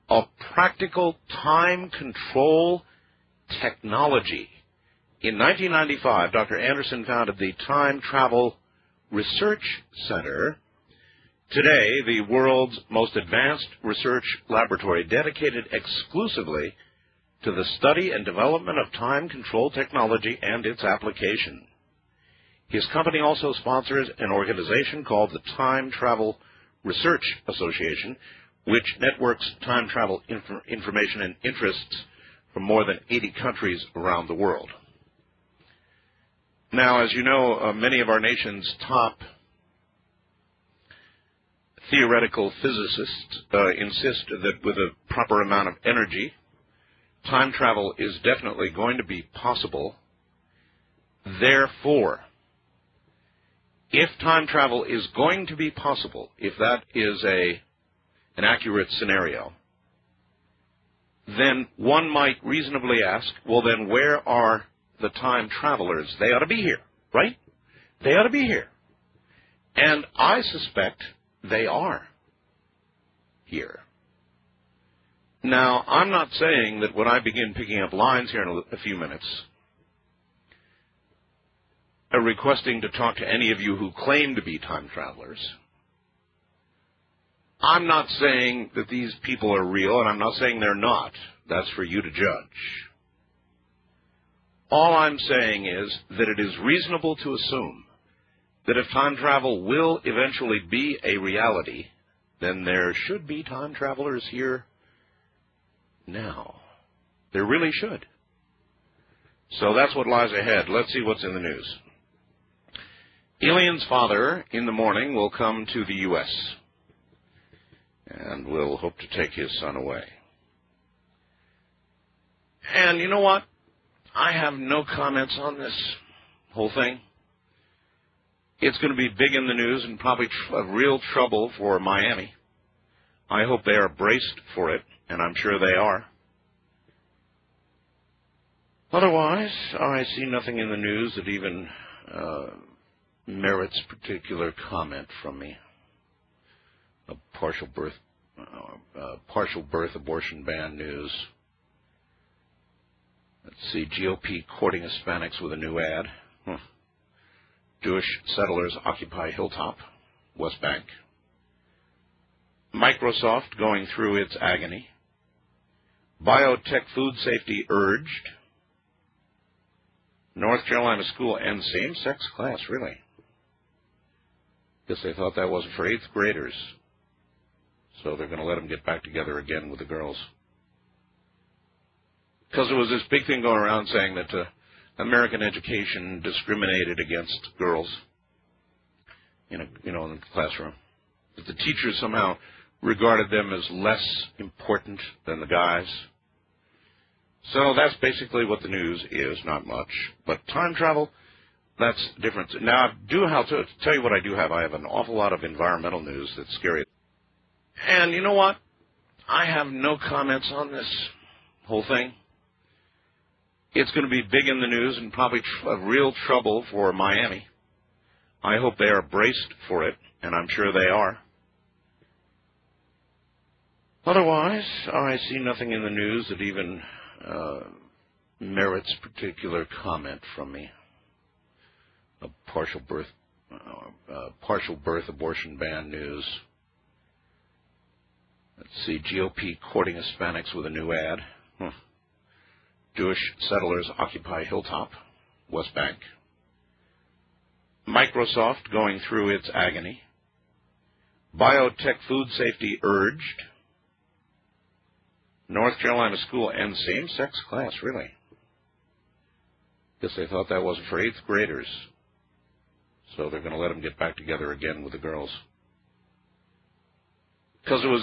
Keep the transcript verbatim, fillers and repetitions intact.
of practical time control technology. In nineteen ninety-five, Doctor Anderson founded the Time Travel Research Center, today the world's most advanced research laboratory dedicated exclusively to the study and development of time control technology and its application. His company also sponsors an organization called the Time Travel Research Association, which networks time travel inf- information and interests from more than eighty countries around the world. Now, as you know, uh, many of our nation's top theoretical physicists uh, insist that with a proper amount of energy, time travel is definitely going to be possible. Therefore, if time travel is going to be possible, if that is a an accurate scenario, then one might reasonably ask, well, then where are the time travelers? They ought to be here, right? They ought to be here. And I suspect they are here. Now, I'm not saying that when I begin picking up lines here in a, a few minutes, uh, requesting to talk to any of you who claim to be time travelers, I'm not saying that these people are real, and I'm not saying they're not. That's for you to judge. All I'm saying is that it is reasonable to assume that if time travel will eventually be a reality, then there should be time travelers here now. There really should. So that's what lies ahead. Let's see what's in the news. Elian's father in the morning will come to the U S and will hope to take his son away. And you know what? I have no comments on this whole thing. It's going to be big in the news and probably tr- a real trouble for Miami. I hope they are braced for it, and I'm sure they are. Otherwise, I see nothing in the news that even uh, merits particular comment from me. A partial birth, uh, uh, partial birth abortion ban news. Let's see, G O P courting Hispanics with a new ad. Huh. Jewish settlers occupy Hilltop, West Bank. Microsoft going through its agony. Biotech food safety urged. North Carolina school ends same-sex class, really? Guess they thought that wasn't for eighth graders. So they're going to let them get back together again with the girls. Because there was this big thing going around saying that uh, American education discriminated against girls in a, you know, in the classroom. That the teachers somehow regarded them as less important than the guys. So that's basically what the news is, not much. But time travel, that's different. Now, I do have to tell you what I do have. I have an awful lot of environmental news that's scary. And you know what? I have no comments on this whole thing. It's going to be big in the news and probably tr- a real trouble for Miami. I hope they are braced for it, and I'm sure they are. Otherwise, I see nothing in the news that even uh, merits particular comment from me. A partial birth, uh, uh, partial birth abortion ban news. Let's see, G O P courting Hispanics with a new ad. Huh. Jewish settlers occupy Hilltop, West Bank. Microsoft going through its agony. Biotech food safety urged. North Carolina school ends same-sex class, really? Guess they thought that wasn't for eighth graders. So they're going to let them get back together again with the girls. Because it was